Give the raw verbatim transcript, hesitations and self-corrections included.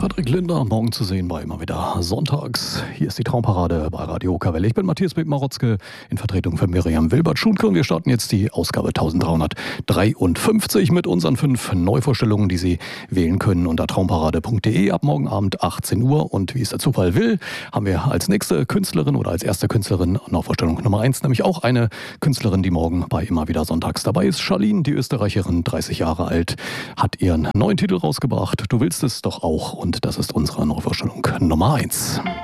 Patrick Linder, morgen zu sehen bei immer wieder sonntags. Hier ist die Traumparade bei Radio Kawelle. Ich bin Matthias Beck-Marotzke in Vertretung für Miriam Wilbert-Schunke und wir starten jetzt die Ausgabe dreizehnhundertdreiundfünfzig mit unseren fünf Neuvorstellungen, die Sie wählen können unter traumparade punkt de ab morgen Abend achtzehn Uhr. Und wie es der Zufall will, haben wir als nächste Künstlerin oder als erste Künstlerin Neuvorstellung Nummer eins, nämlich auch eine Künstlerin, die morgen bei immer wieder sonntags dabei ist. Charlene, die Österreicherin, dreißig Jahre alt, hat ihren neuen Titel rausgebracht. Du willst es doch auch. Und das ist unsere Neuvorstellung Nummer eins.